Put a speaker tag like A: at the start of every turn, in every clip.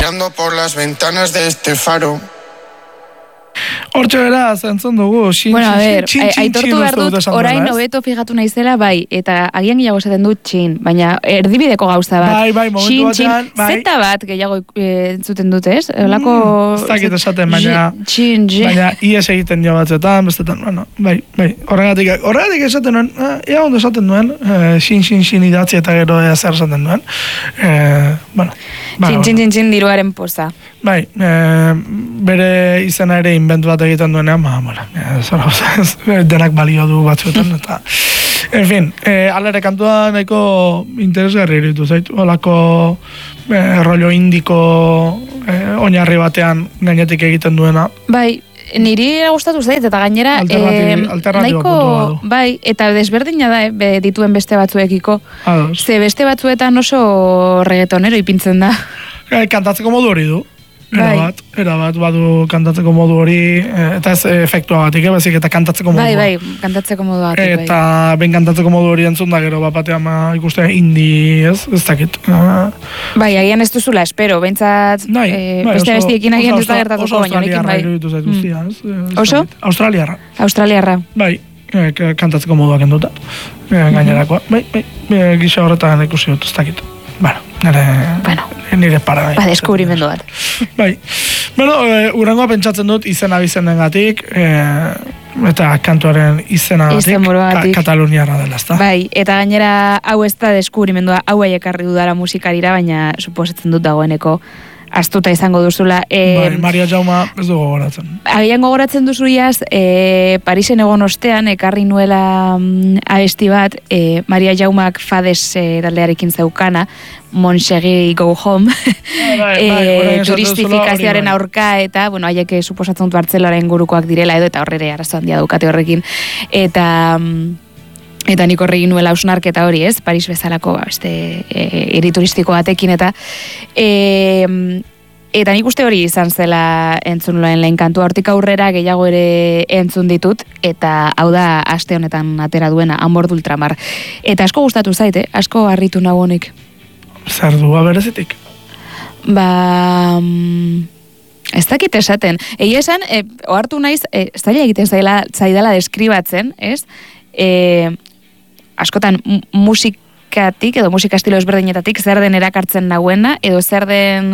A: Por las ventanas de este faro.
B: Hortxe beraz, entzun dugu.
C: Bueno, a ver, aitortu behar dut, orain hobeto figatu naizela, bai, eta agian gehiago esaten dut txin, baina erdibideko gauza bat.
B: Bai, momentu batean, bai.
C: Zeta bat gehiago entzuten dut, ez? Olako...
B: Ez dakit esaten, baina...
C: Txin.
B: Baina, ies egiten jo batzetan, bestetan, bueno, bai. Horregatik esaten nuen, ea ondo esaten nuen, xin idatzi eta gero ea zer esaten nuen. Bueno.
C: Txin, diruaren poza.
B: Bai, bere izena ere inventu bat egiten duenean, denak balio du batzuetan, eta... En fin, alere kantua nahiko interesgarri iritu zaitu, olako rollo indiko oinarri batean gainetik egiten duena.
C: Bai, niri gustatu zait, eta gainera nahiko, bai, eta desberdina da, dituen beste batzuekiko. Ze beste batzuetan oso reggaetonero ipintzen da.
B: Kantatzeko modu hori du. Erabat, badu kantatzeko modu hori, eta ez efektua batik, bezik eta kantatzeko modu.
C: Bai, kantatzeko modu batik.
B: Eta ben kantatzeko modu hori entzun da gero, batean ikustea indi, ez dakit.
C: Bai, agian ez duzula, espero, bentsat, beste bestiekin agian ez da gertatuko, baina honekin bai. Oso? Australiarra.
B: Bai, kantatzeko moduak enduta. Gainerakoa, bai, gisa horretan ikusi dut, ez dakit. Nire para nahi.
C: Deskubrimendu bat.
B: Bai. Urrengoa pentsatzen dut izena bizenengatik, eta kantuaren izenagatik Kataluniarra dela, ezta?
C: Bai, eta gainera hau ez da deskubrimendua, hau ekarri dudala musikarira, baina suposatzen dut dagoeneko astuta izango duzula.
B: Maria Jauma ez du gogoratzen.
C: Agian gogoratzen duzu iaz, Parisen egon ostean, ekarri nuela abesti bat, Maria Jaumak Fades taldearekin zeukana, Monchegi Go Home, turistifikazioaren aurka, eta, bueno, haiek suposatzen dut Bartzelonaren gurukoak direla edo, eta horrere arazo handia daukate horrekin. Eta nik horregin nuela hausnarketa hori, ez? Paris bezalako hiri turistiko batekin, eta nik uste hori izan zela entzun lehen kantua, hortik aurrera gehiago ere entzun ditut, eta hau da aste honetan atera duena, Amor d'Ultramar. Eta asko gustatu zaite, asko harritu nago honek.
B: Zer du berezitik?
C: Ez dakit esaten. Egia esan, ohartu naiz, zaila egiten zaidala deskribatzen, ez? Askotan musikatik edo musika estilo ezberdinetatik zer den erakartzen nagoena edo zer den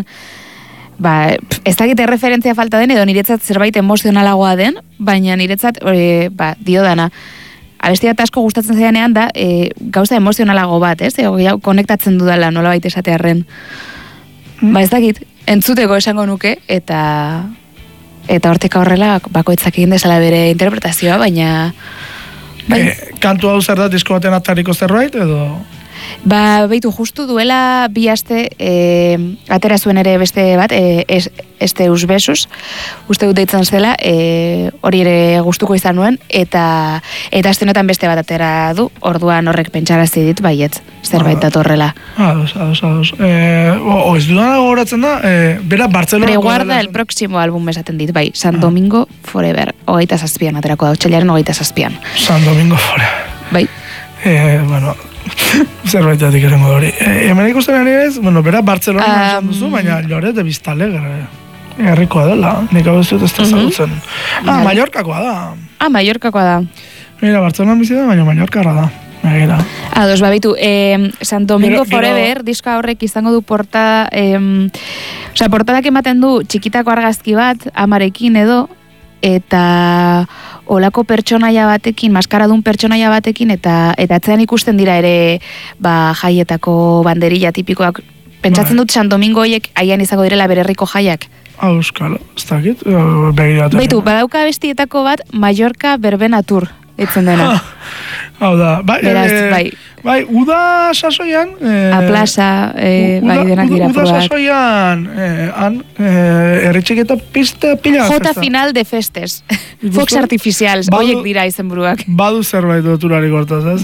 C: ez dakit referentzia falta den edo niretzat zerbait emozionalagoa den, baina niretzat dio dana. Abesti bat asko gustatzen zaidanean da gauza emozionalago bat, ez? Konektatzen dudala nolabait esatearren. Ez dakit, entzuteko esango nuke eta hortik aurrela bakoitzak egin dezala bere interpretazioa, baina
B: kantu hau zer da, disko baten atariko zerbait, edo?
C: Beitu, justu duela 2 aste atera zuen ere beste bat, Esteus Besus, uste dut deitzen zela, hori ere gustuko izan nuen, eta aste honetan beste bat atera du, orduan horrek pentsarazi dit, baiet, zerbait datorrela.
B: Ados. Ez dudana gogoratzen da, bera Bartzelona...
C: Preguarda el próximo álbum esaten dit, bai, San Domingo Forever, 27an aterako da, otsailaren 27an.
B: San Domingo Forever.
C: Bai.
B: Bueno... Zerbaitatik esango hori. Hemen ikusten ari ez, bera Bartzelona esan duzu, baina Lloret de Vistalegre herrikoa dela, nik hau ez dut ez da zagutzen. Mallorcakoa da.
C: Mallorcakoa da.
B: Mira, Bartzelona bizi da, baina Mallorcarra da.
C: Ados, babitu, San Domingo Forever, diska horrek izango du portada, portadak ematen du txikitako argazki bat, amarekin edo, eta olako pertsonaia batekin, maskaradun pertsonaia batekin, eta atzean ikusten dira ere jaietako banderilla tipikoak. Pentsatzen dut San Domingo horiek haian izango direla bere herriko jaiak.
B: Euskal, ez dakit, begiratzen.
C: Baitu, badauka bestietako bat Mallorca Verbena Tour, etzen dena.
B: Hau da, bai, uda sasoian...
C: A plaza, bai, denak dira
B: probak. Uda sasoian, erritxek eta pista pila.
C: Jota final de festes. Fox artificials, horiek dira izenburuak.
B: Badu zerbait duturarik hortaz, ez?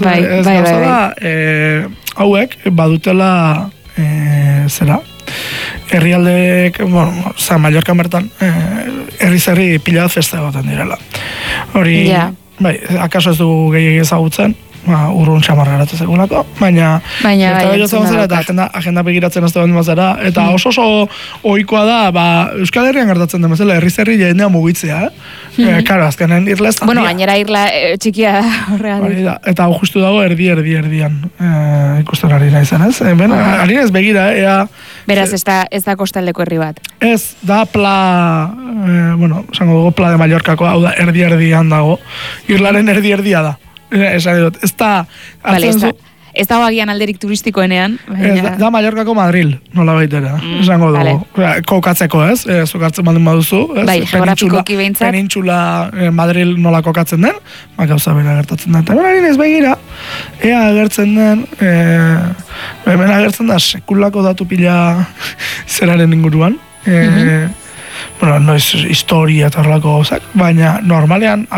C: Bai.
B: Hauek, badutela, zera, herrialdek, Mallorca bertan, herri pila festa egoten direla. Hori... Bai, akaso ez dugu gehiagia ezagutzen, urrun xamarra geratzen segulako, baina gertatzen zara eta agenda begiratzen azte baldin bazara, eta oso ohikoa da, Euskal Herrian gertatzen den bezala, herri jendea mugitzea, karo, azkenen irla ez da.
C: Bueno, gainera irla txikia horregatik.
B: Eta hau justu dago erdian ikusten ari nahi zen, ez? Ari ez begira,
C: beraz, ez da kostaldeko herri bat. Ez,
B: da esango dugu pla de Mallorcako, hau da erdian dago, irlaren erdia da. Esan dut, ez da...
C: Ez da agian alderik turistikoenean.
B: Da Mallorcako Madril, nola baitera. Esango dugu. Kokatzeko, ez? Zokartzen baldin baduzu.
C: Bai, geografikoki behintzat.
B: Penintxula Madril nola kokatzen den, gauza bera gertatzen den. Eta benari ez begira, ea agertzen den, hemen agertzen da sekulako datu pila zeraren inguruan. Bueno, noiz historia eta horrelako gauzak, baina normalean